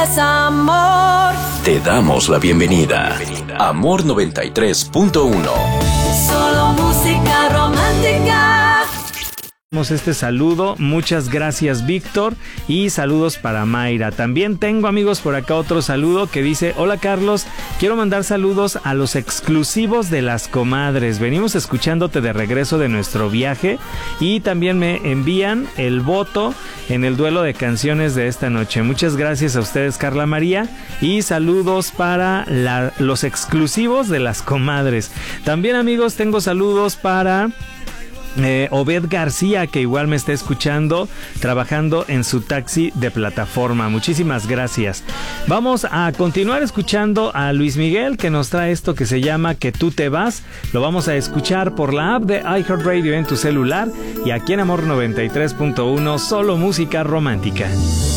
Amor. Te damos la bienvenida. Amor 93.1. Solo música romántica. Este saludo, muchas gracias Víctor, y saludos para Mayra. También tengo, amigos, por acá otro saludo que dice: hola Carlos, quiero mandar saludos a los exclusivos de Las Comadres. Venimos escuchándote de regreso de nuestro viaje y también me envían el voto en el duelo de canciones de esta noche. Muchas gracias a ustedes, Carla María, y saludos para los exclusivos de Las Comadres. También, amigos, tengo saludos para Obed García, que igual me está escuchando trabajando en su taxi de plataforma. Muchísimas gracias. Vamos a continuar escuchando a Luis Miguel, que nos trae esto que se llama Que tú te vas. Lo vamos a escuchar por la app de iHeartRadio en tu celular y aquí en Amor 93.1, solo música romántica.